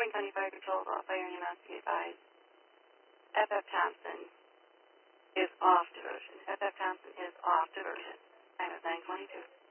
Sheboygan County Fire Patrol, all fire units be advised. F.F. Thompson is off diversion. F.F. Thompson is off diversion. Time is 9:22.